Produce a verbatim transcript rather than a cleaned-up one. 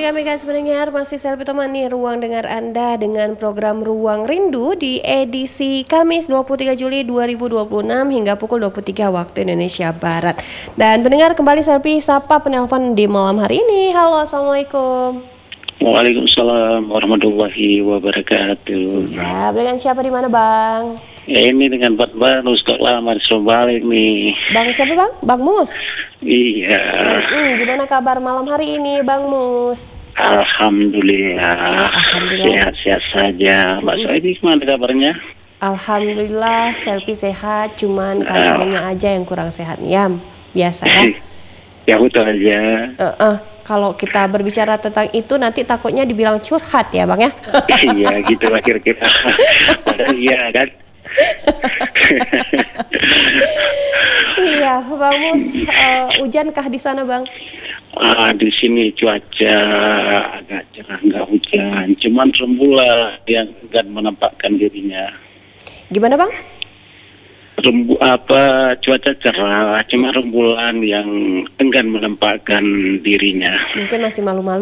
kami guys pendengar, masih saya temani ruang dengar Anda dengan program Ruang Rindu di edisi Kamis dua puluh tiga Juli dua ribu dua puluh enam hingga pukul dua puluh tiga waktu Indonesia Barat. Dan pendengar, kembali Selvi sapa penelpon di malam hari ini. Halo, Assalamualaikum. Waalaikumsalam warahmatullahi wabarakatuh. Siap, dengan siapa di mana Bang? Ya, ini dengan Pak Baru stok lama disuruh balik nih. Bang siapa Bang? Bang Mus? Iya. Hmm, gimana kabar malam hari ini Bang Mus? Alhamdulillah. Alhamdulillah. Sehat-sehat saja. Mbak Soebi gimana kabarnya? Alhamdulillah, Selvi sehat, cuman kantornya aja yang kurang sehat nih, Yam. Biasa ya. Ya betul aja. Uh-uh. Kalau kita berbicara tentang itu nanti takutnya dibilang curhat ya Bang ya. Iya gitu lah kira-kira. Padahal iya kan. Iya Bang Mus, uh, hujankah di sana Bang? Ah, di sini cuaca agak cerah, nggak hujan. Cuman rembulan yang enggan menampakkan dirinya. Gimana Bang? Rembu apa cuaca cerah, cuma rembulan yang enggan menampakkan dirinya. Mungkin masih malu-malu